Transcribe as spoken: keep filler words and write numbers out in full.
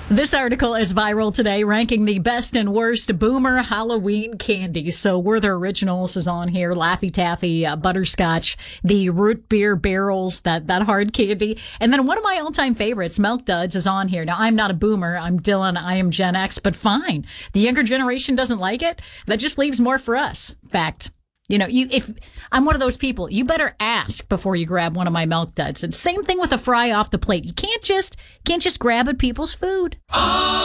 This article is viral today, ranking the best and worst boomer Halloween candies. So Werther Originals is on here, Laffy Taffy, uh, Butterscotch, the Root Beer Barrels, that, that hard candy. And then one of my all-time favorites, Milk Duds, is on here. Now, I'm not a boomer. I'm Dylan. I am Gen X, but fine. The younger generation doesn't like it. That just leaves more for us. Fact. You know, you if I'm one of those people, you better ask before you grab one of my Milk Duds. And same thing with a fry off the plate. You can't just can't just grab at people's food. Oh!